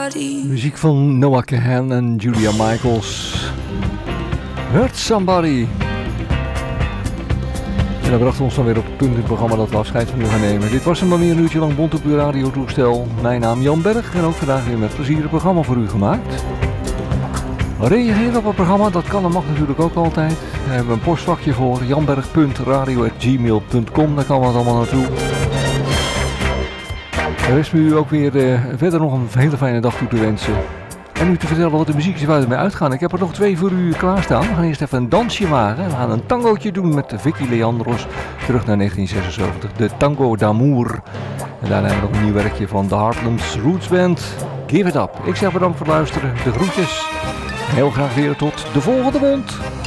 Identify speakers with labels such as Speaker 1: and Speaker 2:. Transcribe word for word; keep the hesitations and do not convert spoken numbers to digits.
Speaker 1: somebody.
Speaker 2: Muziek van Noah Kahan en Julia Michaels. Hurt Somebody. En dat bracht ons dan weer op het punt in het programma dat we afscheid van u gaan nemen. Dit was hem dan weer een uurtje lang Bont op uw radiotoestel. Mijn naam Jan Berg en ook vandaag weer met plezier het programma voor u gemaakt. Reageer op het programma, dat kan en mag natuurlijk ook altijd. Daar hebben we een postvakje voor, janberg punt radio at gmail punt com, daar kan het allemaal naartoe. Er is me u ook weer uh, verder nog een hele fijne dag toe te wensen. En u te vertellen wat de muziek is waar we mee uitgaan. Ik heb er nog twee voor u klaarstaan. We gaan eerst even een dansje maken. We gaan een tangootje doen met Vicky Leandros. Terug naar negentien zesenzeventig, de Tango d'Amour. En daarna hebben we nog een nieuw werkje van de Heartlands Roots Band. Give it up. Ik zeg bedankt voor het luisteren. De groetjes. Heel graag weer tot de volgende Bond.